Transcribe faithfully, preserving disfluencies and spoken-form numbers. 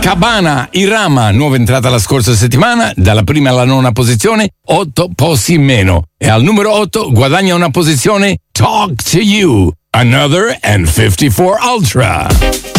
Cabana Irama, nuova entrata la scorsa settimana, dalla prima alla nona posizione, otto posti in meno. E al numero otto guadagna una posizione Talk to You, Another and fifty-four Ultra.